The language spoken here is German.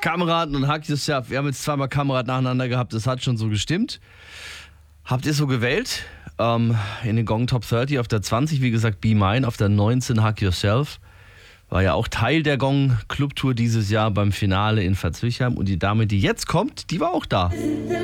Kameraden und Hug Yourself. Wir haben jetzt zweimal Kamerad nacheinander gehabt, das hat schon so gestimmt. Habt ihr so gewählt? In den Gong Top 30 auf der 20, wie gesagt, Be Mine, auf der 19 Hug Yourself. War ja auch Teil der Gong Club Tour dieses Jahr beim Finale in Verzwichheim. Und die Dame, die jetzt kommt, die war auch da.